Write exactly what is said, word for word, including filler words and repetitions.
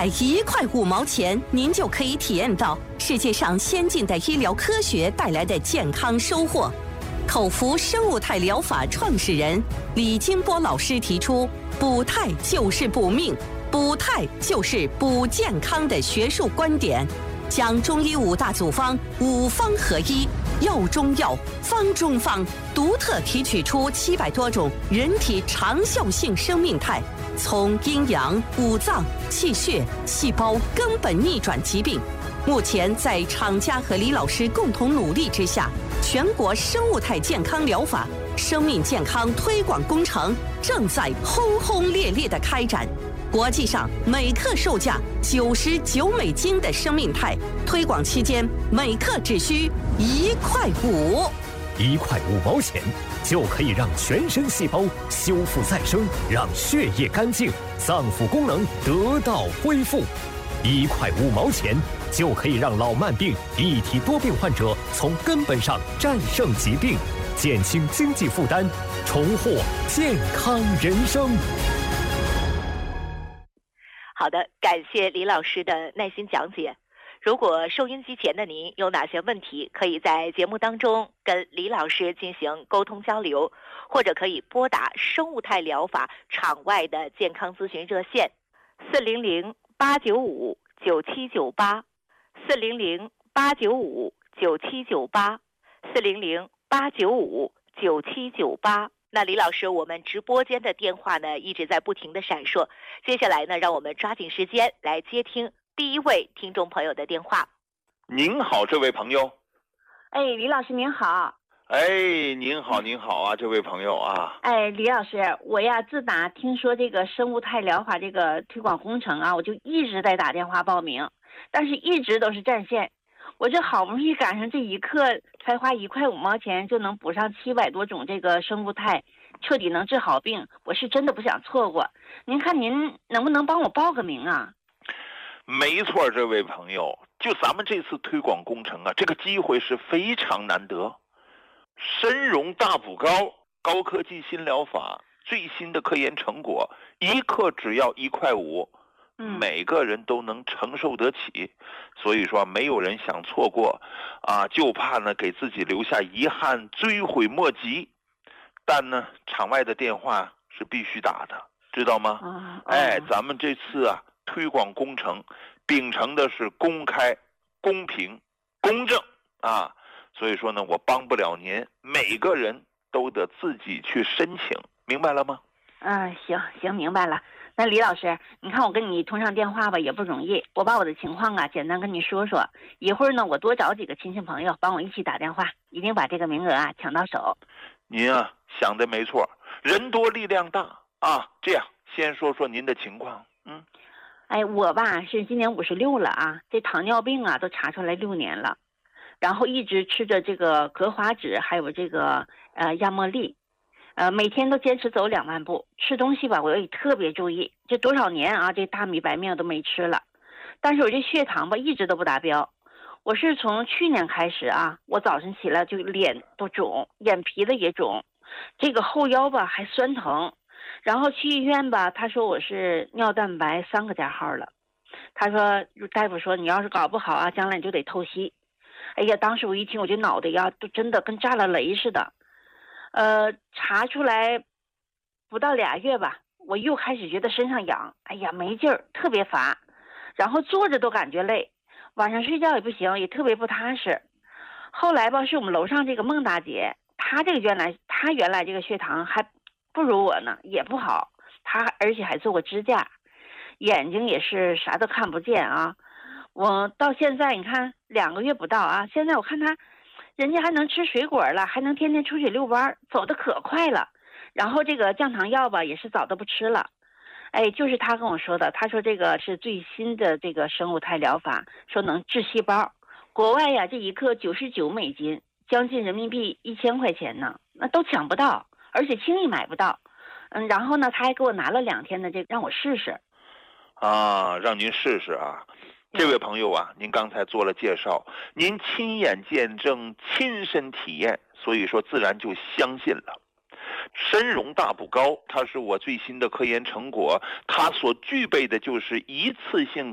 才一块五毛钱，您就可以体验到世界上先进的医疗科学带来的健康收获。口服生物态疗法创始人李金波老师提出，补态就是补命，补态就是补健康的学术观点，将中医五大组方五方合一，药中药，方中方，独特提取出七百多种人体长效性生命态，从阴阳、五脏、气血、细胞根本逆转疾病。目前在厂家和李老师共同努力之下，全国生物态健康疗法生命健康推广工程正在轰轰烈烈地开展。国际上每克售价九十九美金的生命态，推广期间每克只需一块五， 一块五毛钱就可以让全身细胞修复再生，让血液干净，脏腑功能得到恢复。一块五毛钱就可以让老慢病、一体多病患者从根本上战胜疾病，减轻经济负担，重获健康人生。 好的，感谢李老师的耐心讲解。如果收音机前的您有哪些问题，可以在节目当中跟李老师进行沟通交流，或者可以拨打生物态疗法场外的健康咨询热线四零零八九五九七九八，四零零八九五九七九八，四零零八九五九七九八。那李老师，我们直播间的电话呢一直在不停的闪烁，接下来呢，让我们抓紧时间来接听第一位听众朋友的电话。 您好，这位朋友。 哎，李老师您好。 哎，您好，您好啊，这位朋友啊。 哎，李老师，我呀自打听说这个生物态疗法这个推广工程啊，我就一直在打电话报名，但是一直都是占线。我这好不容易赶上这一刻，才花一块五毛钱就能补上七百多种这个生物态，彻底能治好病，我是真的不想错过。您看您能不能帮我报个名啊？ 没错，这位朋友，就咱们这次推广工程啊，这个机会是非常难得。参茸大补膏高科技新疗法最新的科研成果，一克只要一块五，每个人都能承受得起，所以说没有人想错过啊，就怕呢给自己留下遗憾，追悔莫及。但呢，场外的电话是必须打的，知道吗？ 啊、 哎，咱们这次啊推广工程秉承的是公开、公平、公正啊，所以说呢，我帮不了您，每个人都得自己去申请，明白了吗？ 嗯，行行，明白了。那李老师，你看我跟你通上电话吧，也不容易。我把我的情况啊，简单跟你说说。一会儿呢，我多找几个亲戚朋友帮我一起打电话，一定把这个名额啊抢到手。 您啊想的没错，人多力量大啊。这样，先说说您的情况。嗯， 哎，我吧是今年五十六了啊，这糖尿病啊都查出来六年了，然后一直吃着这个格华脂，还有这个呃亚莫利。呃，每天都坚持走两万步，吃东西吧，我也特别注意。这多少年啊，这大米白面都没吃了，但是我这血糖吧一直都不达标。我是从去年开始啊，我早晨起来就脸都肿，眼皮子也肿，这个后腰吧还酸疼。然后去医院吧，他说我是尿蛋白三个加号了。他说大夫说你要是搞不好啊，将来你就得透析。哎呀，当时我一听，我这脑袋呀都真的跟炸了雷似的。呃，查出来不到俩月吧，我又开始觉得身上痒，哎呀没劲儿，特别乏，然后坐着都感觉累，晚上睡觉也不行，也特别不踏实。后来吧，是我们楼上这个孟大姐，她这个原来她原来这个血糖还不如我呢，也不好，她而且还做过支架，眼睛也是啥都看不见啊。我到现在你看两个月不到啊，现在我看她人家还能吃水果了，还能天天出去遛弯，走得可快了。然后这个降糖药吧，也是早都不吃了。哎，就是他跟我说的，他说这个是最新的这个生物态疗法，说能治细胞。国外呀，这一克九十九美金，将近人民币一千块钱呢，那都抢不到，而且轻易买不到。嗯，然后呢，他还给我拿了两天的这个让我试试。 啊，让您试试啊。这位朋友啊，您刚才做了介绍，您亲眼见证、亲身体验，所以说自然就相信了。参茸大补膏，它是我最新的科研成果，它所具备的就是一次性